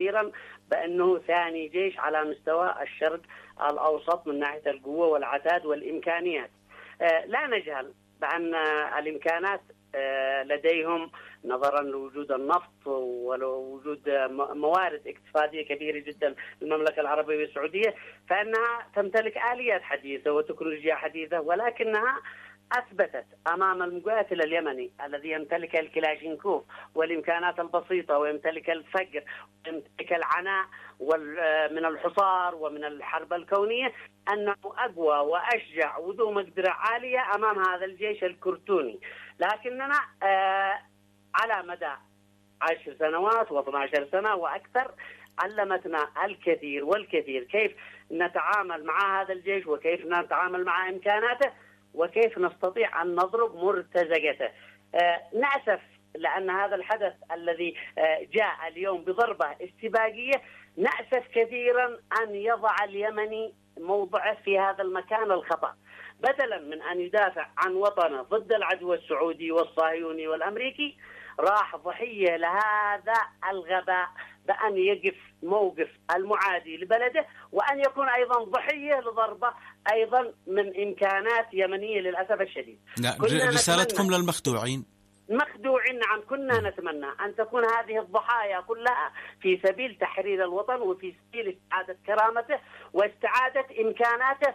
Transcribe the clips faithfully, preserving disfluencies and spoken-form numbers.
كثيرا بأنه ثاني جيش على مستوى الشرق الأوسط من ناحية القوة والعتاد والإمكانيات. لا نجهل بأن الإمكانات لديهم نظرا لوجود النفط ولوجود موارد اقتصادية كبيرة جدا المملكة العربية السعودية، فإنها تمتلك آليات حديثة وتكنولوجيا حديثة، ولكنها أثبتت أمام المقاتل اليمني الذي يمتلك الكلاشينكوف والإمكانات البسيطة ويمتلك الفقر ويمتلك العناء من الحصار ومن الحرب الكونية أنه أقوى وأشجع وذو مقدرة عالية أمام هذا الجيش الكرتوني. لكننا آه على مدى عشر سنوات واثنى عشر سنة وأكثر علمتنا الكثير والكثير كيف نتعامل مع هذا الجيش وكيف نتعامل مع إمكاناته وكيف نستطيع أن نضرب مرتزقته. آه نأسف لأن هذا الحدث الذي آه جاء اليوم بضربة استباقية نأسف كثيرا أن يضع اليمني موضعه في هذا المكان الخطأ، بدلا من أن يدافع عن وطنه ضد العدو السعودي والصهيوني والأمريكي راح ضحية لهذا الغباء بأن يقف موقف المعادي لبلده وأن يكون أيضا ضحية لضربة أيضا من إمكانات يمنية للأسف الشديد. رسالتكم للمخدوعين؟ مخدوعين نعم. كنا نتمنى أن تكون هذه الضحايا كلها في سبيل تحرير الوطن وفي سبيل استعادة كرامته واستعادة إمكاناته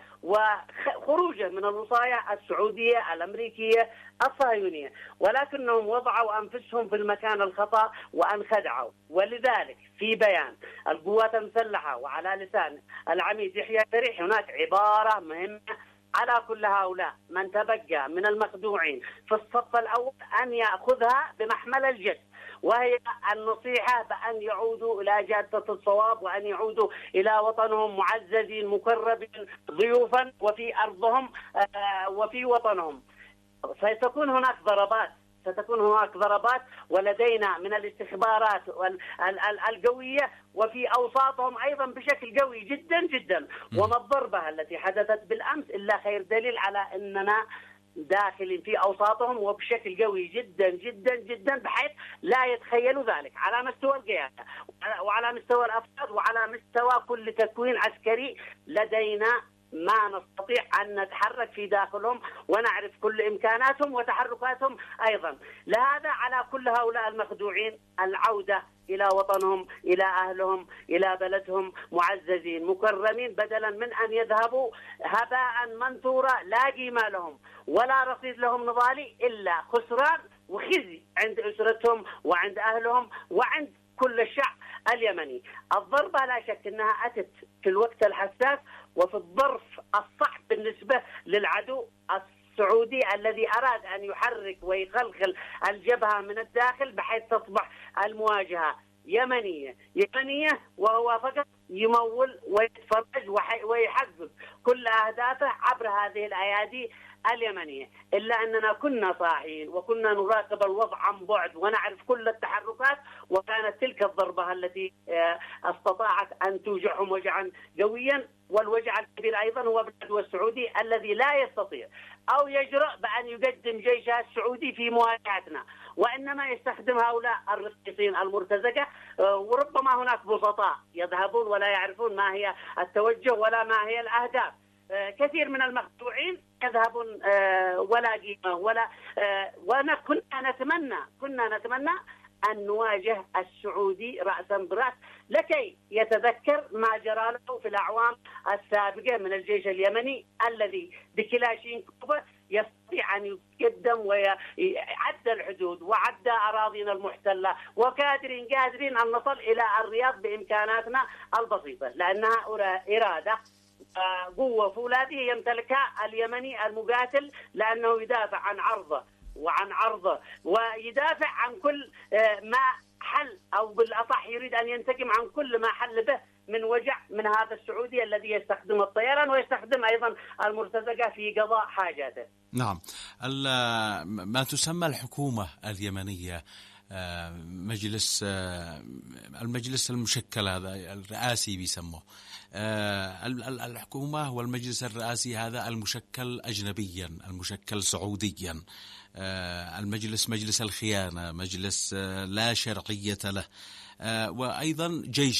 وخروجه من الوصاية السعودية الأمريكية الصهيونية، ولكنهم وضعوا أنفسهم في المكان الخطأ وانخدعوا. ولذلك في بيان القوات المسلحة وعلى لسان العميد يحيى فريح هناك عبارة مهمة على كل هؤلاء من تبقى من المخدوعين في الصف الأول أن يأخذها بمحمل الجد، وهي النصيحة بأن يعودوا إلى جادة الصواب وأن يعودوا إلى وطنهم معززين مكرمين ضيوفا وفي أرضهم وفي وطنهم. ستكون هناك ضربات ستكون هناك ضربات ولدينا من الاستخبارات القوية وفي أوساطهم أيضا بشكل قوي جدا جدا. وما الضربة التي حدثت بالأمس إلا خير دليل على أننا داخل في أوساطهم وبشكل قوي جدا جدا جدا بحيث لا يتخيلوا ذلك على مستوى القيادة وعلى مستوى الأفراد وعلى مستوى كل تكوين عسكري. لدينا ما نستطيع أن نتحرك في داخلهم ونعرف كل إمكاناتهم وتحركاتهم أيضا. لهذا على كل هؤلاء المخدوعين العودة إلى وطنهم إلى أهلهم إلى بلدهم معززين مكرمين، بدلا من أن يذهبوا هباء منثورا لا قيمة لهم ولا رصيد لهم نضالي إلا خسران وخزي عند أسرتهم وعند أهلهم وعند كل الشعب اليمني. الضربة لا شك أنها أتت في الوقت الحساس وفي الظرف الصعب بالنسبة للعدو السعودي الذي أراد أن يحرك ويخلخل الجبهة من الداخل بحيث تصبح المواجهة يمنية يمنية وهو فقط يمول ويتفرج ويحقق كل أهدافه عبر هذه الأيادي اليمنية. إلا أننا كنا صاحيين وكنا نراقب الوضع عن بعد ونعرف كل التحركات، وكانت تلك الضربة التي استطاعت أن توجعهم وجعا قويا. والوجع الكبير أيضا هو بالعدو السعودي الذي لا يستطيع أو يجرؤ بأن يقدم جيشه السعودي في مواجهتنا، وإنما يستخدم هؤلاء الرقيصين المرتزقة. وربما هناك بسطاء يذهبون ولا يعرفون ما هي التوجه ولا ما هي الأهداف. كثير من المخدوعين يذهبون ولا قيمة ولا وكنا نتمنى كنا نتمنى أن نواجه السعودي رأسا برأس لكي يتذكر ما جرى له في الأعوام السابقة من الجيش اليمني الذي بكلاشينكوف يستطيع أن يقدم ويعد الحدود وعد أراضينا المحتلة، وقادرين قادرين أن نصل إلى الرياض بإمكاناتنا البسيطة، لأنها إرادة قوة فولاذية يمتلكها اليمني المقاتل، لأنه يدافع عن عرضه وعن عرضه ويدافع عن كل ما حل، أو بالأصح يريد أن ينتقم عن كل ما حل به من وجع من هذا السعودي الذي يستخدم الطيران ويستخدم أيضا المرتزقة في قضاء حاجاته. نعم. ما تسمى الحكومة اليمنية، مجلس المجلس المشكل هذا الرئاسي بيسموه، الحكومة والمجلس الرئاسي هذا المشكل أجنبيا المشكل سعوديا، المجلس مجلس الخيانة، مجلس لا شرعية له، وأيضا جيش